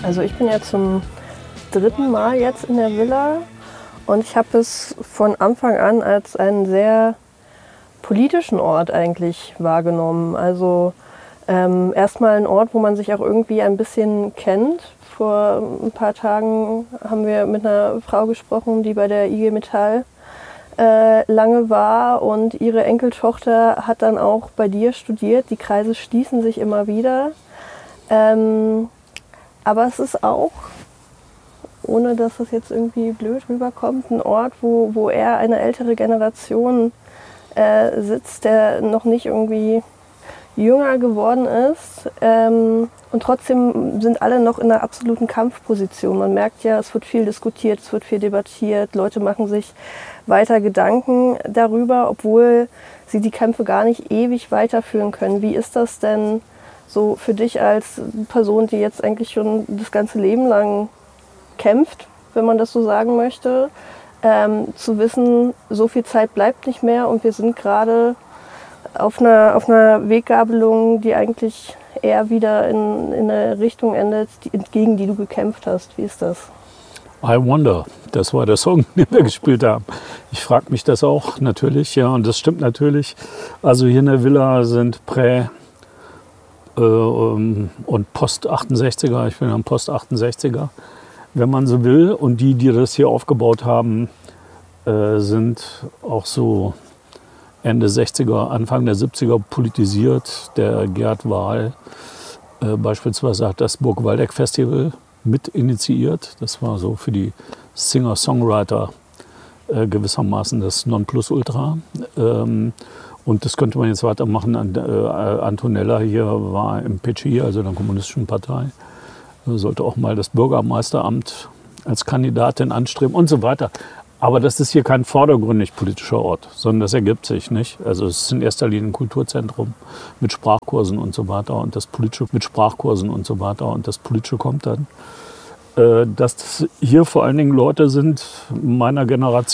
Also ich bin ja zum 3. Mal jetzt in der Villa und ich habe es von Anfang an als einen sehr politischen Ort eigentlich wahrgenommen. Also erstmal ein Ort, wo man sich auch irgendwie ein bisschen kennt. Vor ein paar Tagen haben wir mit einer Frau gesprochen, die bei der IG Metall lange war und ihre Enkeltochter hat dann auch bei dir studiert. Die Kreise schließen sich immer wieder. Aber es ist auch, ohne dass es jetzt irgendwie blöd rüberkommt, ein Ort, wo eher eine ältere Generation sitzt, der noch nicht irgendwie jünger geworden ist. Und trotzdem sind alle noch in einer absoluten Kampfposition. Man merkt ja, es wird viel diskutiert, es wird viel debattiert, Leute machen sich weiter Gedanken darüber, obwohl sie die Kämpfe gar nicht ewig weiterführen können. Wie ist das denn so für dich als Person, die jetzt eigentlich schon das ganze Leben lang kämpft, wenn man das so sagen möchte, zu wissen, so viel Zeit bleibt nicht mehr und wir sind gerade auf einer Weggabelung, die eigentlich eher wieder in eine Richtung endet, gegen die du gekämpft hast. Wie ist das? I Wonder, das war der Song, den wir gespielt haben. Ich frage mich das auch natürlich, ja, und das stimmt natürlich. Also hier in der Villa sind und Post-68er, ich bin ein Post-68er, wenn man so will. Und die das hier aufgebaut haben, sind auch so Ende 60er, Anfang der 70er politisiert. Der Gerd Wahl beispielsweise hat das Burg-Waldeck-Festival mit initiiert. Das war so für die Singer-Songwriter gewissermaßen das Nonplusultra. Und das könnte man jetzt weitermachen. Antonella hier war im PCI, also der Kommunistischen Partei. Sollte auch mal das Bürgermeisteramt als Kandidatin anstreben und so weiter. Aber das ist hier kein vordergründig politischer Ort, sondern das ergibt sich nicht. Also es ist in erster Linie ein Kulturzentrum mit Sprachkursen und so weiter und das Politische kommt dann. Dass hier vor allen Dingen Leute sind meiner Generation,